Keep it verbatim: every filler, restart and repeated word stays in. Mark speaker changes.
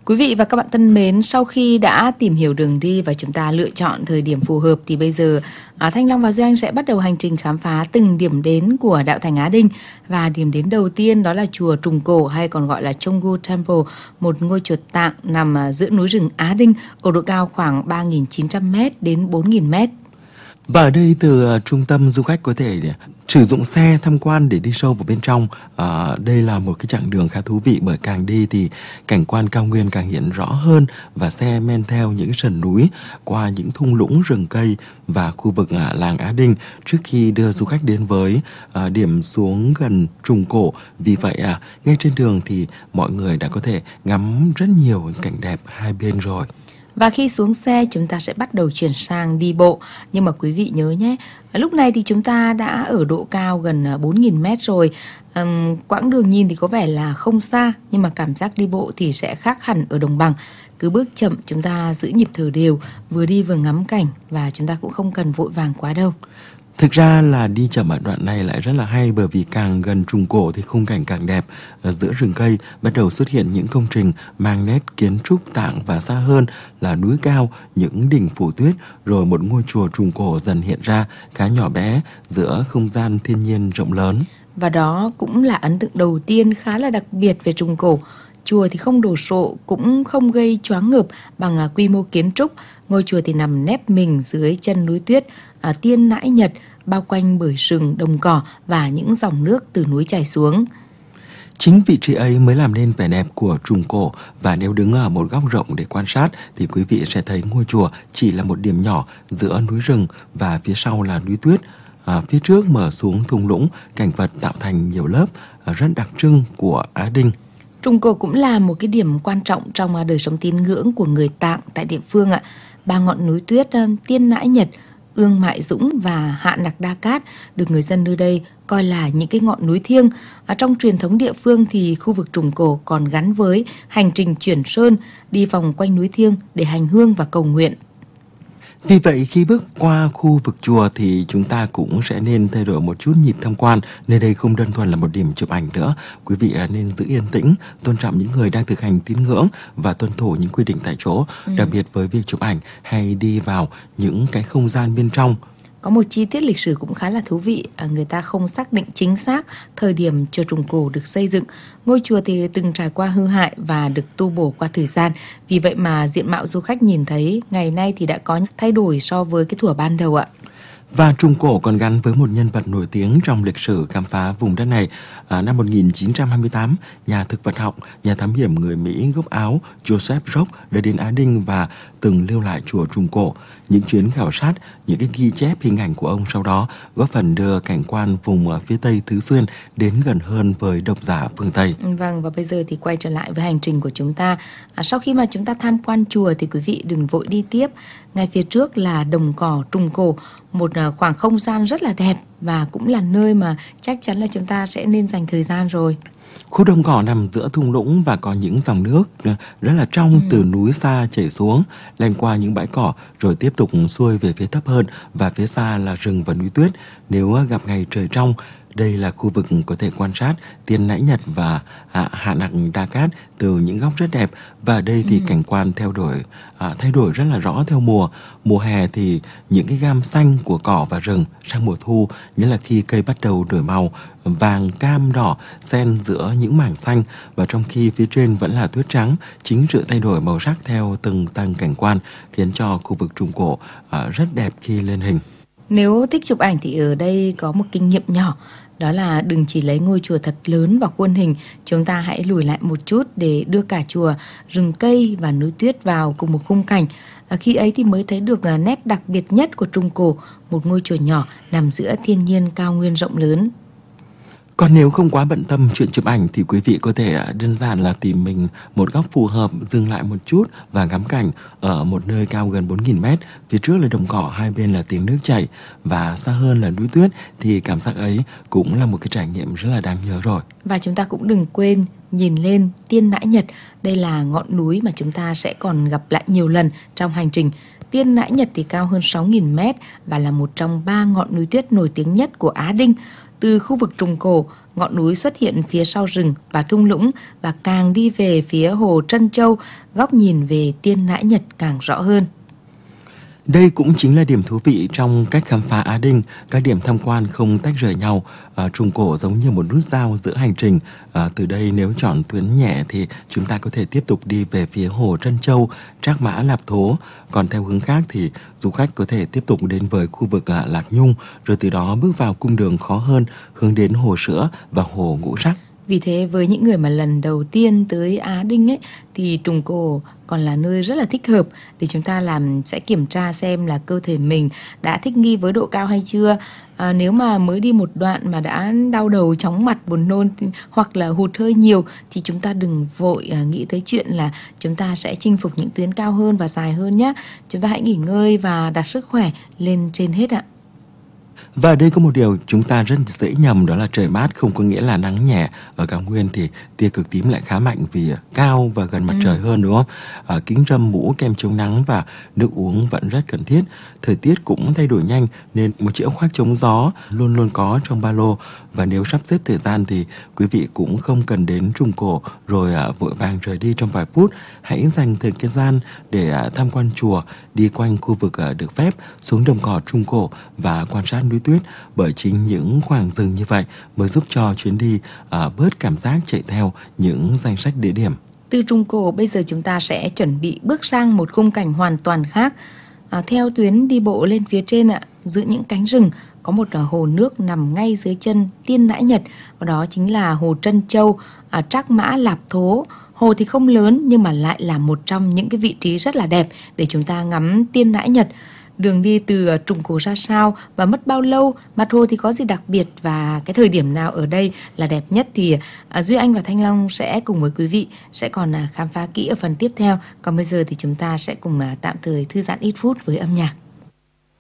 Speaker 1: Quý vị và các bạn thân mến, sau khi đã tìm hiểu đường đi và chúng ta lựa chọn thời điểm phù hợp thì bây giờ à, Thanh Long và Duy Anh sẽ bắt đầu hành trình khám phá từng điểm đến của đạo Thành Á Đinh. Và điểm đến đầu tiên đó là chùa Trùng Cổ hay còn gọi là Chonggu Temple, một ngôi chùa tạng nằm giữa núi rừng Á Đinh ở độ cao khoảng ba nghìn chín trăm mét đến bốn nghìn mét.
Speaker 2: Và ở đây từ uh, trung tâm du khách có thể sử dụng xe tham quan để đi sâu vào bên trong. Uh, đây là một cái chặng đường khá thú vị, bởi càng đi thì cảnh quan cao nguyên càng hiện rõ hơn, và xe men theo những sườn núi qua những thung lũng rừng cây và khu vực uh, làng Á Đinh trước khi đưa du khách đến với uh, điểm xuống gần Trùng Cổ. Vì vậy uh, ngay trên đường thì mọi người đã có thể ngắm rất nhiều cảnh đẹp hai bên rồi.
Speaker 1: Và khi xuống xe chúng ta sẽ bắt đầu chuyển sang đi bộ. Nhưng mà quý vị nhớ nhé, lúc này thì chúng ta đã ở độ cao gần bốn nghìn mét rồi. um, Quãng đường nhìn thì có vẻ là không xa, nhưng mà cảm giác đi bộ thì sẽ khác hẳn ở đồng bằng. Cứ bước chậm, chúng ta giữ nhịp thở đều, vừa đi vừa ngắm cảnh, và chúng ta cũng không cần vội vàng quá đâu.
Speaker 2: Thực ra là đi chậm ở đoạn này lại rất là hay, bởi vì càng gần Trùng Cổ thì khung cảnh càng đẹp. Ở giữa rừng cây bắt đầu xuất hiện những công trình mang nét kiến trúc tạng, và xa hơn là núi cao, những đỉnh phủ tuyết, rồi một ngôi chùa Trùng Cổ dần hiện ra khá nhỏ bé giữa không gian thiên nhiên rộng lớn.
Speaker 1: Và đó cũng là ấn tượng đầu tiên khá là đặc biệt về Trùng Cổ. Chùa thì không đồ sộ, cũng không gây choáng ngợp bằng quy mô kiến trúc. Ngôi chùa thì nằm nép mình dưới chân núi tuyết à, Tiên Nãi Nhật, bao quanh bởi rừng, đồng cỏ và những dòng nước từ núi chảy xuống.
Speaker 2: Chính vị trí ấy mới làm nên vẻ đẹp của Trùng Cổ, và nếu đứng ở một góc rộng để quan sát thì quý vị sẽ thấy ngôi chùa chỉ là một điểm nhỏ giữa núi rừng, và phía sau là núi tuyết. À, phía trước mở xuống thung lũng, cảnh vật tạo thành nhiều lớp à, rất đặc trưng của Á Đinh.
Speaker 1: Trùng Cổ cũng là một cái điểm quan trọng trong đời sống tín ngưỡng của người Tạng tại địa phương ạ. Ba ngọn núi tuyết Tiên Nãi Nhật, Ương Mại Dũng và Hạ Nặc Đa Cát được người dân nơi đây coi là những cái ngọn núi thiêng. Ở trong truyền thống địa phương thì khu vực Trùng Cổ còn gắn với hành trình chuyển sơn, đi vòng quanh núi thiêng để hành hương và cầu nguyện.
Speaker 2: Vì vậy khi bước qua khu vực chùa thì chúng ta cũng sẽ nên thay đổi một chút nhịp tham quan. Nơi đây không đơn thuần là một điểm chụp ảnh nữa. Quý vị nên giữ yên tĩnh, tôn trọng những người đang thực hành tín ngưỡng và tuân thủ những quy định tại chỗ, ừ. đặc biệt với việc chụp ảnh hay đi vào những cái không gian bên trong.
Speaker 1: Có một chi tiết lịch sử cũng khá là thú vị, à, người ta không xác định chính xác thời điểm chùa Trùng Cổ được xây dựng. Ngôi chùa thì từng trải qua hư hại và được tu bổ qua thời gian. Vì vậy mà diện mạo du khách nhìn thấy ngày nay thì đã có thay đổi so với cái thuở ban đầu ạ.
Speaker 2: Và Trùng Cổ còn gắn với một nhân vật nổi tiếng trong lịch sử khám phá vùng đất này. À, năm một nghìn chín trăm hai mươi tám, nhà thực vật học, nhà thám hiểm người Mỹ gốc Áo Joseph Rock đã đến Á Đinh và từng lưu lại chùa Trùng Cổ. Những chuyến khảo sát, những cái ghi chép hình ảnh của ông sau đó góp phần đưa cảnh quan vùng phía Tây Tứ Xuyên đến gần hơn với độc giả phương Tây.
Speaker 1: Vâng, và bây giờ thì quay trở lại với hành trình của chúng ta. À, sau khi mà chúng ta tham quan chùa thì quý vị đừng vội đi tiếp. Ngay phía trước là đồng cỏ Trùng Cổ, một khoảng không gian rất là đẹp và cũng là nơi mà chắc chắn là chúng ta sẽ nên dành thời gian rồi.
Speaker 2: Khu đồng cỏ nằm giữa thung lũng và có những dòng nước rất là trong ừ. từ núi xa chảy xuống, len qua những bãi cỏ rồi tiếp tục xuôi về phía thấp hơn, và phía xa là rừng và núi tuyết. Nếu gặp ngày trời trong, đây là khu vực có thể quan sát Tiên Nãi Nhật và à, Hạ Nặc Đa Cát từ những góc rất đẹp. Và ở đây thì ừ. cảnh quan theo đổi à, thay đổi rất là rõ theo mùa. Mùa hè thì những cái gam xanh của cỏ và rừng, sang mùa thu nghĩa là khi cây bắt đầu đổi màu vàng, cam, đỏ xen giữa những mảng xanh, và trong khi phía trên vẫn là tuyết trắng. Chính sự thay đổi màu sắc theo từng tầng cảnh quan khiến cho khu vực Trùng Cổ à, rất đẹp khi lên hình.
Speaker 1: Nếu thích chụp ảnh thì ở đây có một kinh nghiệm nhỏ, đó là đừng chỉ lấy ngôi chùa thật lớn vào khuôn hình. Chúng ta hãy lùi lại một chút để đưa cả chùa, rừng cây và núi tuyết vào cùng một khung cảnh. À, khi ấy thì mới thấy được nét đặc biệt nhất của Trùng Cổ, một ngôi chùa nhỏ nằm giữa thiên nhiên cao nguyên rộng lớn.
Speaker 2: Còn nếu không quá bận tâm chuyện chụp ảnh thì quý vị có thể đơn giản là tìm mình một góc phù hợp, dừng lại một chút và ngắm cảnh ở một nơi cao gần bốn nghìn mét. Phía trước là đồng cỏ, hai bên là tiếng nước chảy và xa hơn là núi tuyết, thì cảm giác ấy cũng là một cái trải nghiệm rất là đáng nhớ rồi.
Speaker 1: Và chúng ta cũng đừng quên nhìn lên Tiên Nãi Nhật. Đây là ngọn núi mà chúng ta sẽ còn gặp lại nhiều lần trong hành trình. Tiên Nãi Nhật thì cao hơn sáu nghìn mét và là một trong ba ngọn núi tuyết nổi tiếng nhất của Á Đinh. Từ khu vực Trùng Cổ, ngọn núi xuất hiện phía sau rừng và thung lũng, và càng đi về phía hồ Trân Châu, góc nhìn về Tiên Nãi Nhật càng rõ hơn.
Speaker 2: Đây cũng chính là điểm thú vị trong cách khám phá Á Đinh. Các điểm tham quan không tách rời nhau. À, Trung Cổ giống như một nút giao giữa hành trình. À, từ đây nếu chọn tuyến nhẹ thì chúng ta có thể tiếp tục đi về phía hồ Trân Châu, Trác Mã Lạp Thố. Còn theo hướng khác thì du khách có thể tiếp tục đến với khu vực à, Lạc Nhung, rồi từ đó bước vào cung đường khó hơn, hướng đến hồ Sữa và hồ Ngũ Sắc.
Speaker 1: Vì thế với những người mà lần đầu tiên tới Á Đinh ấy, thì Trùng Cổ còn là nơi rất là thích hợp để chúng ta làm sẽ kiểm tra xem là cơ thể mình đã thích nghi với độ cao hay chưa. À, nếu mà mới đi một đoạn mà đã đau đầu, chóng mặt, buồn nôn thì, hoặc là hụt hơi nhiều, thì chúng ta đừng vội à, nghĩ tới chuyện là chúng ta sẽ chinh phục những tuyến cao hơn và dài hơn nhé. Chúng ta hãy nghỉ ngơi và đặt sức khỏe lên trên hết ạ.
Speaker 2: Và ở đây có một điều chúng ta rất dễ nhầm, đó là trời mát không có nghĩa là nắng nhẹ. Ở cao nguyên thì tia cực tím lại khá mạnh vì cao và gần mặt ừ. trời hơn, đúng không? À, kính râm, mũ, kem chống nắng và nước uống vẫn rất cần thiết. Thời tiết cũng thay đổi nhanh nên một chiếc áo khoác chống gió luôn luôn có trong ba lô. Và nếu sắp xếp thời gian thì quý vị cũng không cần đến Trùng Cổ rồi à, vội vàng rời đi trong vài phút. Hãy dành thời gian để à, tham quan chùa, đi quanh khu vực à, được phép, xuống đồng cỏ Trùng Cổ và quan sát núi tuyết, bởi chính những khoảng dừng như vậy mới giúp cho chuyến đi à, bớt cảm giác chạy theo những danh sách địa điểm.
Speaker 1: Từ Trùng Cổ bây giờ chúng ta sẽ chuẩn bị bước sang một khung cảnh hoàn toàn khác. À, theo tuyến đi bộ lên phía trên ạ, giữa những cánh rừng có một hồ nước nằm ngay dưới chân Tiên Nãi Nhật, và đó chính là hồ Trân Châu, à, Trác Mã Lạp Thố. Hồ thì không lớn nhưng mà lại là một trong những cái vị trí rất là đẹp để chúng ta ngắm Tiên Nãi Nhật. Đường đi từ Trùng Cổ ra sao và mất bao lâu, mặt hồ thì có gì đặc biệt và cái thời điểm nào ở đây là đẹp nhất thì à, Duy Anh và Thanh Long sẽ cùng với quý vị sẽ còn à, khám phá kỹ ở phần tiếp theo. Còn bây giờ thì chúng ta sẽ cùng à, tạm thời thư giãn ít phút với âm nhạc.